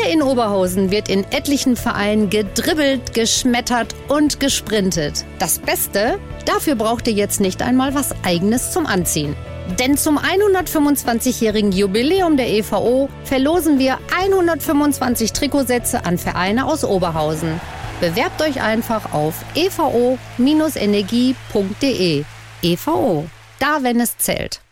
in Oberhausen wird in etlichen Vereinen gedribbelt, geschmettert und gesprintet. Das Beste? Dafür braucht ihr jetzt nicht einmal was Eigenes zum Anziehen. Denn zum 125-jährigen Jubiläum der EVO verlosen wir 125 Trikotsätze an Vereine aus Oberhausen. Bewerbt euch einfach auf evo-energie.de. EVO, da wenn es zählt.